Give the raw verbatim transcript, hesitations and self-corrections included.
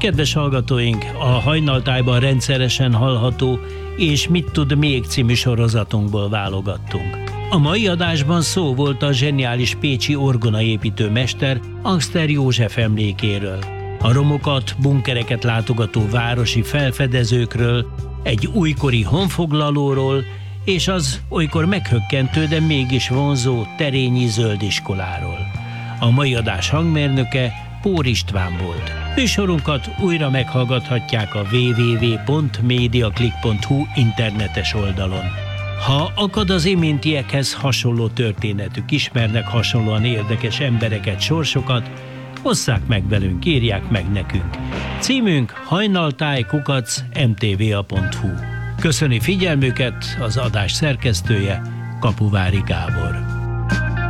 Kedves hallgatóink, a Hajnaltájban rendszeresen hallható És mit tud még című sorozatunkból válogattunk. A mai adásban szó volt a zseniális pécsi orgonaépítő mester Angster József emlékéről, a romokat, bunkereket látogató városi felfedezőkről, egy újkori honfoglalóról és az olykor meghökkentő, de mégis vonzó terényi zöldiskoláról. A mai adás hangmérnöke Pór István volt. Műsorunkat újra meghallgathatják a double-u double-u double-u pont mediaclick pont hu internetes oldalon. Ha akad az iméntiekhez hasonló történetük, ismernek hasonlóan érdekes embereket, sorsokat, osszák meg velünk, írják meg nekünk. Címünk hajnaltáj kukac em té vé á pont hu. Köszöni figyelmüket az adás szerkesztője, Kapuvári Gábor.